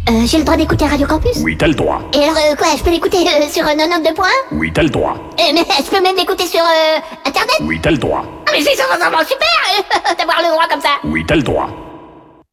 J'ai le droit d'écouter Radio Campus? Oui, t'as le droit. Et alors, quoi, je peux l'écouter sur 92 points? Oui, t'as le droit. Mais je peux même l'écouter sur Internet? Oui, t'as le droit. Ah, mais c'est vraiment super d'avoir le droit comme ça! Oui, t'as le droit.